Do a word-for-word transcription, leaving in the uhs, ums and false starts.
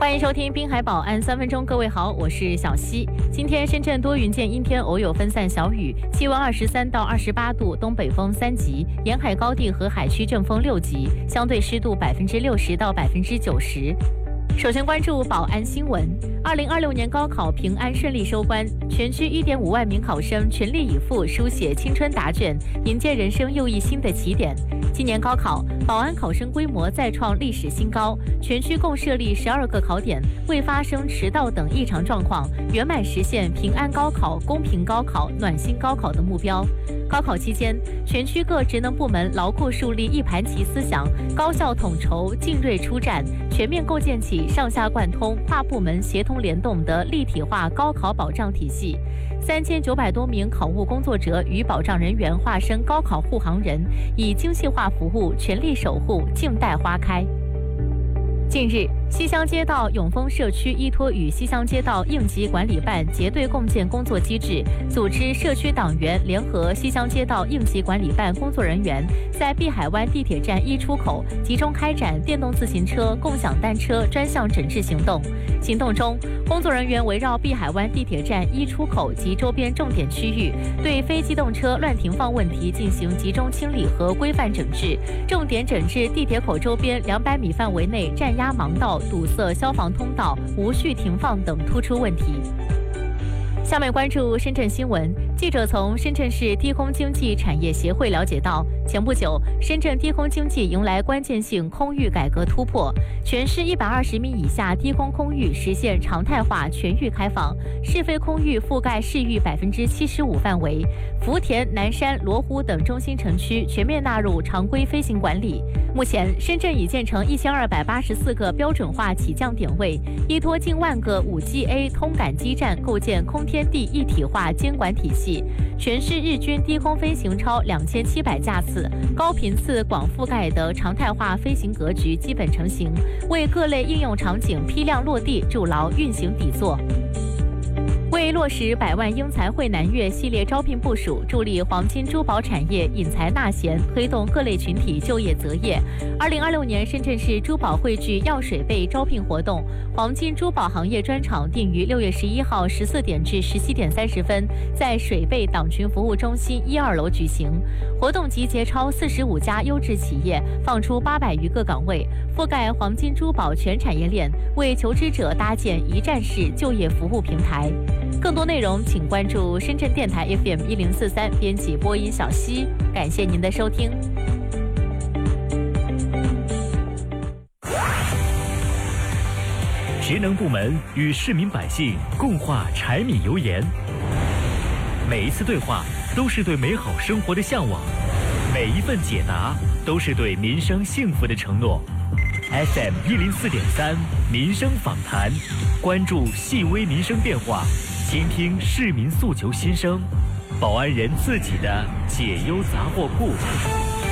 欢迎收听滨海宝安三分钟，各位好，我是小溪。今天深圳多云见阴天，偶有分散小雨，气温二十三到二十八度，东北风三级，沿海高地和海区阵风六级，相对湿度百分之六十到百分之九十。首先关注宝安新闻。二零二六年高考平安顺利收官，全区一点五万名考生全力以赴书写青春答卷，迎接人生又一新的起点。今年高考，宝安考生规模再创历史新高，全区共设立十二个考点，未发生迟到等异常状况，圆满实现平安高考、公平高考、暖心高考的目标。高考期间，全区各职能部门牢固树立一盘棋思想，高效统筹、精锐出战，全面构建起上下贯通、跨部门协同联动的立体化高考保障体系。三千九百多名考务工作者与保障人员化身高考护航人，以精细化服务全力守护，静待花开。近日，西乡街道永丰社区依托与西乡街道应急管理办结对共建工作机制，组织社区党员联合西乡街道应急管理办工作人员，在碧海湾地铁站一出口集中开展电动自行车、共享单车专项整治行动。行动中，工作人员围绕碧海湾地铁站一出口及周边重点区域，对非机动车乱停放问题进行集中清理和规范整治，重点整治地铁口周边两百米范围内占压盲道、堵塞消防通道、无序停放等突出问题。下面关注深圳新闻。记者从深圳市低空经济产业协会了解到，前不久，深圳低空经济迎来关键性空域改革突破，全市一百二十米以下低空空域实现常态化全域开放，试飞空域覆盖市域百分之七十五范围，福田、南山、罗湖等中心城区全面纳入常规飞行管理。目前，深圳已建成一千二百八十四个标准化起降点位，依托近万个 五 G A 通感基站，构建空天地一体化监管体系。全市日均低空飞行超两千七百架次，高频次广覆盖的常态化飞行格局基本成型，为各类应用场景批量落地筑牢运行底座。为落实百万英才汇南粤系列招聘部署，助力黄金珠宝产业引才纳贤，推动各类群体就业择业。二零二六年深圳市珠宝汇聚药水贝招聘活动，黄金珠宝行业专场定于六月十一号十四点至十七点三十分，在水贝党群服务中心一二楼举行。活动集结超四十五家优质企业，放出八百余个岗位，覆盖黄金珠宝全产业链，为求职者搭建一站式就业服务平台。更多内容请关注深圳电台 F M 一零四三，编辑播音小溪。感谢您的收听。 职能部门与市民百姓共话柴米油盐，每一次对话都是对美好生活的向往，每一份解答都是对民生幸福的承诺。F M 一零四点三民生访谈，关注细微民生变化，倾听市民诉求心声，保安人自己的解忧杂货铺。